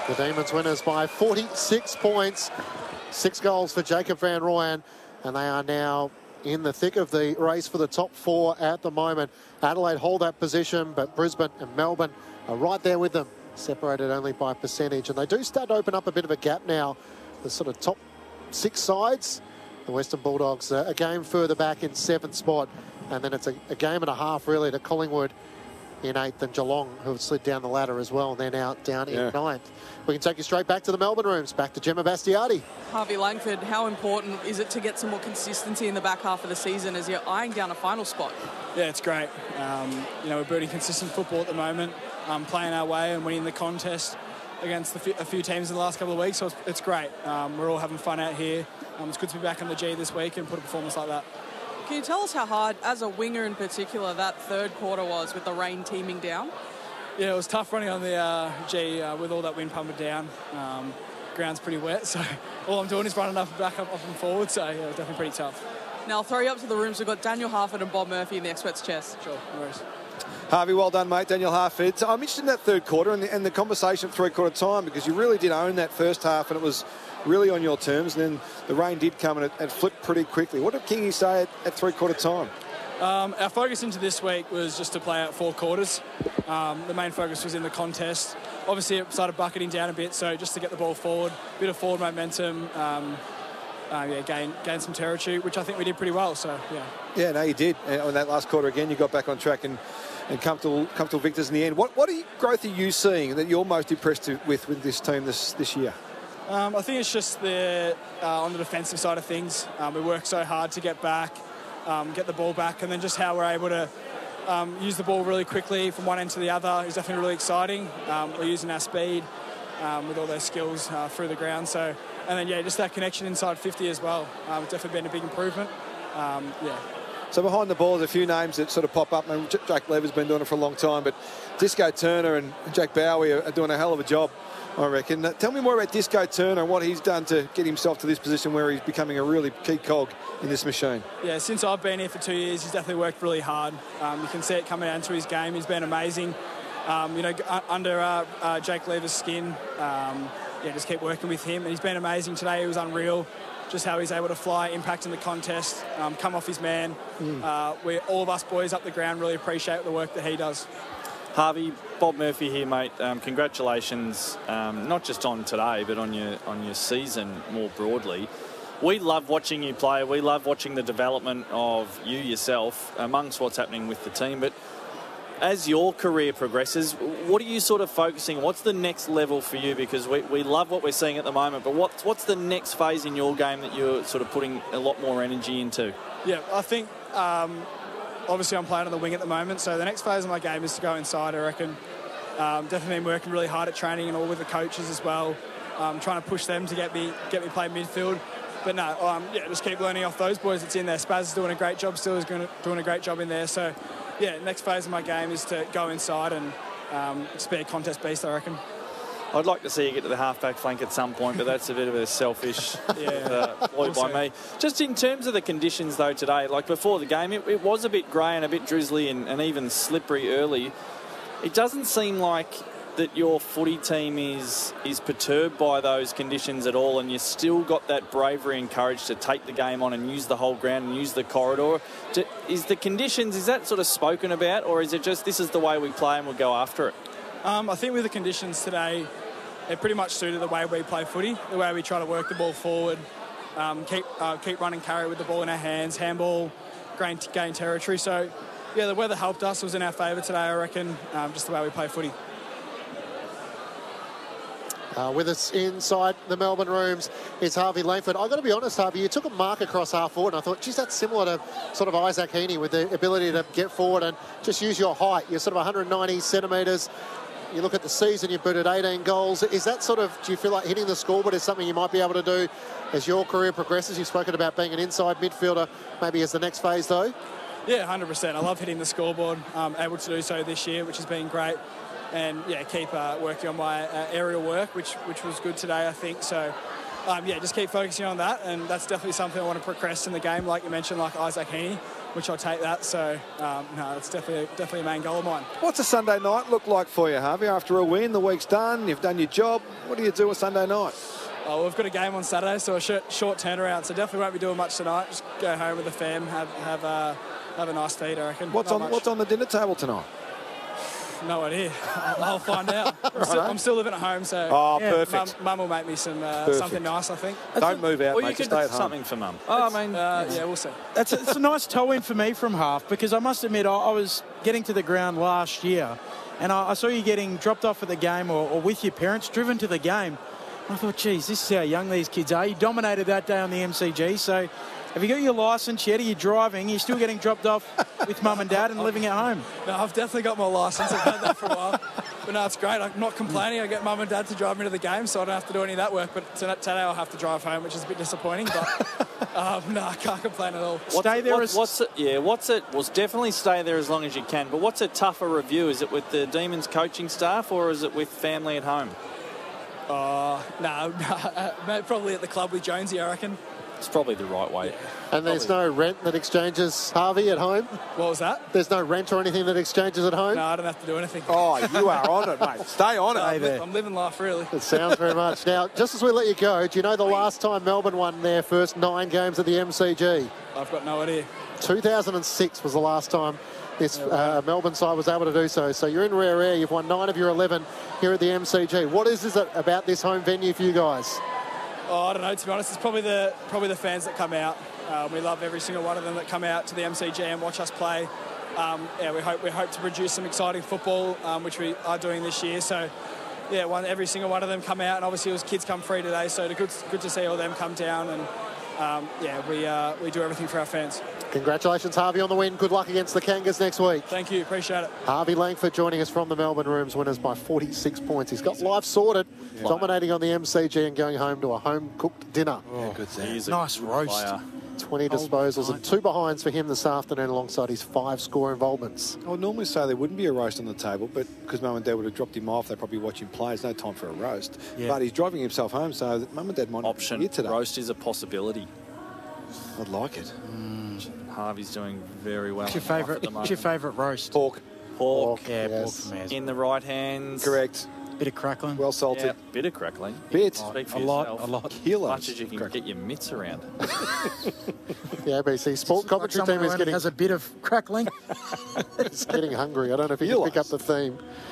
The Demons winners by 46 points. 6 goals for Jacob van Rooyen, and they are now in the thick of the race for the top 4 at the moment. Adelaide hold that position, but Brisbane and Melbourne are right there with them, separated only by percentage. And they do start to open up a bit of a gap now. The sort of top 6 sides. The Western Bulldogs a game further back in 7th spot. And then it's a game and a half, really, to Collingwood in 8th and Geelong, who have slid down the ladder as well. And they're now down in 9th. We can take you straight back to the Melbourne rooms, back to Gemma Bastiati. Harvey Langford, how important is it to get some more consistency in the back half of the season as you're eyeing down a final spot? Yeah, it's great. We're building consistent football at the moment, playing our way and winning the contest against a few teams in the last couple of weeks, so it's great. We're all having fun out here. It's good to be back on the G this week and put a performance like that. Can you tell us how hard, as a winger in particular, that third quarter was with the rain teeming down? Yeah, it was tough running on the G with all that wind pumping down. Ground's pretty wet, so all I'm doing is running up and back, up and forward, so yeah, it was definitely pretty tough. Now I'll throw you up to the rooms. We've got Daniel Harford and Bob Murphy in the experts' chest. Sure, no worries. Harvey, well done, mate. Daniel Harford. I'm interested in that third quarter and the conversation at three-quarter time, because you really did own that first half and it was really on your terms, and then the rain did come and it flipped pretty quickly. What did Kingy say at three-quarter time? Our focus into this week was just to play out 4 quarters. The main focus was in the contest. Obviously, it started bucketing down a bit, so just to get the ball forward, a bit of forward momentum, gain some territory, which I think we did pretty well. So yeah. Yeah, no, you did. And on that last quarter again, you got back on track and comfortable victors in the end. What growth are you seeing that you're most impressed with this team this year? I think it's just on the defensive side of things. We work so hard to get back, get the ball back, and then just how we're able to use the ball really quickly from one end to the other is definitely really exciting. We're using our speed with all those skills through the ground. So, and then just that connection inside 50 as well. It's definitely been a big improvement. So behind the ball, there's a few names that sort of pop up. And Jack Lever's been doing it for a long time, but Disco Turner and Jack Bowie are doing a hell of a job, I reckon. Tell me more about Disco Turner and what he's done to get himself to this position where he's becoming a really key cog in this machine. Yeah, since I've been here for 2 years, he's definitely worked really hard. You can see it coming out into his game. He's been amazing. Under Jake Lever's skin, just keep working with him. And he's been amazing today. He was unreal. Just how he's able to fly, impact in the contest, come off his man. All of us boys up the ground really appreciate the work that he does. Harvey, Bob Murphy here, mate. Congratulations, not just on today, but on your season more broadly. We love watching you play. We love watching the development of you yourself amongst what's happening with the team. But as your career progresses, what are you sort of focusing on? What's the next level for you? Because we love what we're seeing at the moment, but what's the next phase in your game that you're sort of putting a lot more energy into? Yeah, I think obviously I'm playing on the wing at the moment, so the next phase of my game is to go inside, I reckon. Definitely been working really hard at training and all with the coaches as well, trying to push them to get me play midfield. But no, just keep learning off those boys that's in there. Spaz is doing a great job, still is doing a great job in there. So, next phase of my game is to go inside and just be a contest beast, I reckon. I'd like to see you get to the half-back flank at some point, but that's a bit of a selfish ploy by me. Just in terms of the conditions, though, today, like before the game, it was a bit grey and a bit drizzly and even slippery early. It doesn't seem like that your footy team is perturbed by those conditions at all, and you still got that bravery and courage to take the game on and use the whole ground and use the corridor. Is that sort of spoken about, or is it just this is the way we play and we'll go after it? I think with the conditions today, it pretty much suited the way we play footy, the way we try to work the ball forward, keep running carry with the ball in our hands, handball, gain territory. So, the weather helped us. It was in our favour today, I reckon, just the way we play footy. With us inside the Melbourne rooms is Harvey Langford. I've got to be honest, Harvey, you took a mark across half forward, and I thought, geez, that's similar to sort of Isaac Heaney with the ability to get forward and just use your height. You're sort of 190 centimetres. You look at the season, you've booted 18 goals. Is that sort of, do you feel like hitting the scoreboard is something you might be able to do as your career progresses? You've spoken about being an inside midfielder, maybe as the next phase, though. Yeah, 100%. I love hitting the scoreboard. Able to do so this year, which has been great. And keep working on my aerial work, which was good today, I think. So just keep focusing on that, and that's definitely something I want to progress in the game, like you mentioned, like Isaac Heaney, which I'll take that. So, no, it's definitely a main goal of mine. What's a Sunday night look like for you, Harvey? After a win, the week's done, you've done your job. What do you do a Sunday night? Oh, we've got a game on Saturday, so a short turnaround. So definitely won't be doing much tonight. Just go home with the fam, have a nice feed, I reckon. What's on the dinner table tonight? No idea. I'll find out. I'm still living at home, so perfect. Mum will make me something nice, I think. Don't move out, Or mate. you could Stay do at home. something for Mum. Yeah, we'll see. It's a nice toe-in for me from half, because I must admit I was getting to the ground last year and I saw you getting dropped off at the game or with your parents, driven to the game. I thought, geez, this is how young these kids are. You dominated that day on the MCG, so have you got your licence yet? Are you driving? You're still getting dropped off with mum and dad and living at home? No, I've definitely got my licence. I've had that for a while. But no, it's great. I'm not complaining. I get mum and dad to drive me to the game, so I don't have to do any of that work. But today I'll have to drive home, which is a bit disappointing. But no, I can't complain at all. Stay there. Well, definitely stay there as long as you can. But what's a tougher review? Is it with the Demons coaching staff or is it with family at home? No, probably at the club with Jonesy, I reckon. It's probably the right way. And there's no rent that exchanges, Harvey, at home? What was that? There's no rent or anything that exchanges at home? No, I don't have to do anything. Oh, you are on it, mate. Stay on it. I'm living life, really. It sounds very much. Now, just as we let you go, do you know the last time Melbourne won their first 9 games at the MCG? I've got no idea. 2006 was the last time this Melbourne side was able to do so. So you're in rare air. You've won 9 of your 11 here at the MCG. What is it about this home venue for you guys? Oh, I don't know, to be honest. It's probably the fans that come out. We love every single one of them that come out to the MCG and watch us play. We hope to produce some exciting football, which we are doing this year. So, yeah, every single one of them come out, and obviously it was kids come free today. So it's good to see all them come down, and we do everything for our fans. Congratulations, Harvey, on the win. Good luck against the Kangas next week. Thank you. Appreciate it. Harvey Langford joining us from the Melbourne Rooms, winners by 46 points. He's got life sorted, dominating on the MCG and going home to a home-cooked dinner. Oh, good thing. Nice roast. Player. 20 disposals and 2 behinds for him this afternoon alongside his 5 score involvements. I would normally say there wouldn't be a roast on the table, but because mum and dad would have dropped him off, they'd probably watch him play. There's no time for a roast. Yeah. But he's driving himself home, so that mum and dad might not be here today. Roast is a possibility. I'd like it. Harvey's doing very well. What's your favourite roast? Pork. Pork. Yeah, Yes. pork for me as well. In the right hands. Correct. Bit of crackling. Well salted. Yeah, bit of crackling. Bit. Speak for A yourself. lot. As Kilos. much as you can get your mitts around. The ABC Sport commentary team is getting... has a bit of crackling. It's getting hungry. I don't know if you can pick up the theme.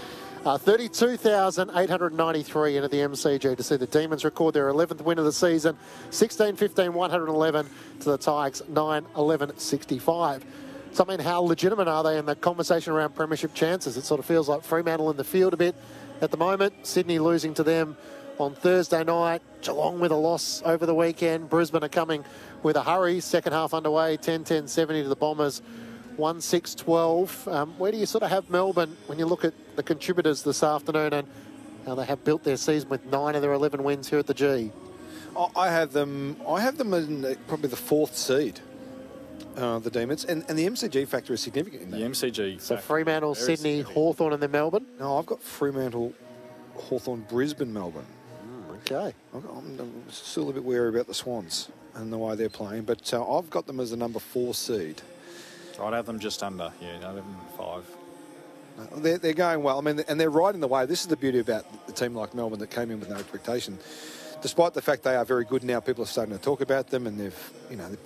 32,893 into the MCG to see the Demons record their 11th win of the season. 16-15, 111 to the Tigers, 9-11, 65. So, I mean, how legitimate are they in the conversation around premiership chances? It sort of feels like Fremantle in the field a bit at the moment. Sydney losing to them on Thursday night. Geelong with a loss over the weekend. Brisbane are coming with a hurry. Second half underway, 10-10-70 to the Bombers. 1-6-12. Where do you sort of have Melbourne when you look at the contributors this afternoon and how they have built their season with 9 of their 11 wins here at the G? I have them in probably the 4th seed, the Demons. And the MCG factor is significant in that. The MCG. So Fremantle, Sydney, Hawthorn and then Melbourne? No, I've got Fremantle, Hawthorn, Brisbane, Melbourne. Okay. I'm still a bit wary about the Swans and the way they're playing, but I've got them as the number 4 seed. I'd have them just under. Yeah, I'd have them 5. They're going well. I mean, and they're riding the wave. This is the beauty about the team like Melbourne that came in with no expectation. Despite the fact they are very good now, people are starting to talk about them, and they've